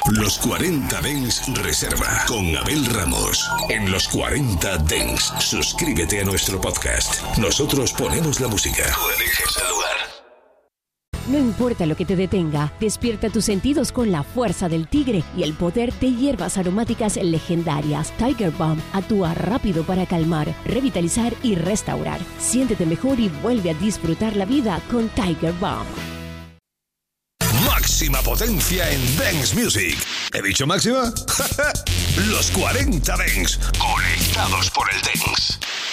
Los 40 Dents Reserva con Abel Ramos. En Los 40 Dents, suscríbete a nuestro podcast. Nosotros ponemos la música. Tú eliges el lugar. No importa lo que te detenga, despierta tus sentidos con la fuerza del tigre y el poder de hierbas aromáticas legendarias. Tiger Balm actúa rápido para calmar, revitalizar y restaurar. Siéntete mejor y vuelve a disfrutar la vida con Tiger Balm. Máxima potencia en Dance Music. ¿He dicho máxima? Los 40 Dents, conectados por el Dance.